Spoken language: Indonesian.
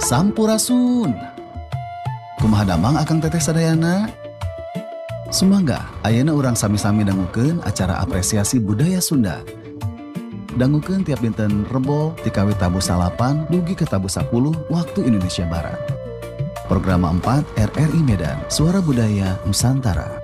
Sampurasun. Kumaha damang akang teteh sadayana? Sumangga, ayeuna urang sami-sami dangukeun acara apresiasi budaya Sunda. Dangukeun tiap dinten Rebo ti kawit tabu 8 dugi ke tabu 10 waktu Indonesia Barat. Program 4 RRI Medan, Suara Budaya Nusantara.